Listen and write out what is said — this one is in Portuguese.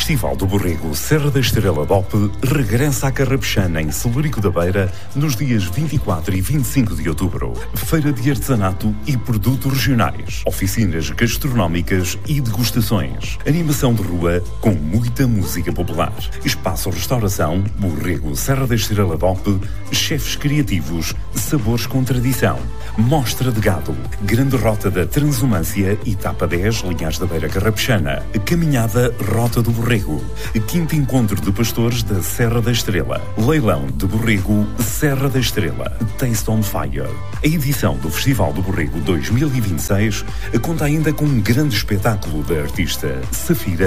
Festival do Borrego Serra da Estrela DOP regressa à Carrapexana em Celurico da Beira nos dias 24 e 25 de outubro. Feira de artesanato e produtos regionais, oficinas gastronómicas e degustações, animação de rua com muita música popular, espaço restauração, Borrego Serra da Estrela DOP, chefes criativos, sabores com tradição, mostra de gado, grande rota da Transumância, etapa 10, Linhares da Beira Carrapexana, caminhada Rota do Borrego, quinto encontro de pastores da Serra da Estrela, leilão de Borrego Serra da Estrela, Taste on Fire. A edição do Festival do Borrego 2026 conta ainda com um grande espetáculo da artista Safira